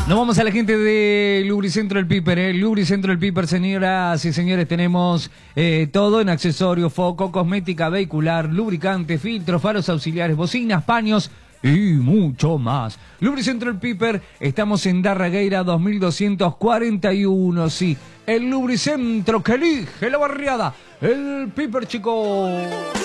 Nos vamos a la gente de Lubricentro El Piper, Lubricentro El Piper, señoras y señores, tenemos todo en accesorios, foco, cosmética vehicular, lubricante, filtros, faros auxiliares, bocinas, paños y mucho más. Lubricentro El Piper, estamos en Darregueira 2241, sí, el lubricentro que elige la barriada, El Piper, chicos.